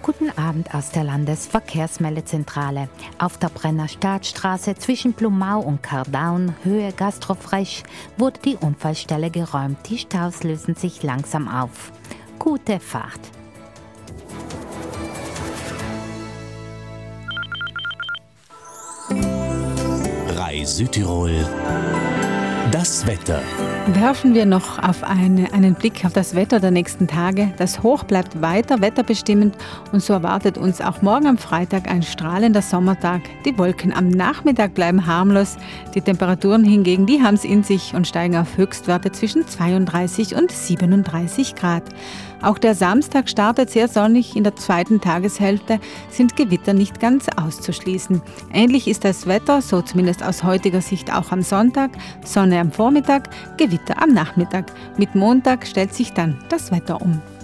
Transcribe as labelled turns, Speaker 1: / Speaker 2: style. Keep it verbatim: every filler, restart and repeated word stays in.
Speaker 1: Guten Abend aus der Landesverkehrsmeldezentrale. Auf der Brenner Staatsstraße zwischen Blumau und Kardaun, Höhe Gastrofrech, wurde die Unfallstelle geräumt. Die Staus lösen sich langsam auf. Gute Fahrt.
Speaker 2: Rai Südtirol. Das Wetter.
Speaker 3: Werfen wir noch auf eine, einen Blick auf das Wetter der nächsten Tage. Das Hoch bleibt weiter wetterbestimmend und so erwartet uns auch morgen am Freitag ein strahlender Sommertag. Die Wolken am Nachmittag bleiben harmlos. Die Temperaturen hingegen, die haben es in sich und steigen auf Höchstwerte zwischen zweiunddreißig und siebenunddreißig Grad. Auch der Samstag startet sehr sonnig. In der zweiten Tageshälfte sind Gewitter nicht ganz auszuschließen. Ähnlich ist das Wetter, so zumindest aus heutiger Sicht auch am Sonntag. Sonne am Vormittag, Gewitter am Nachmittag. Mit Montag stellt sich dann das Wetter um.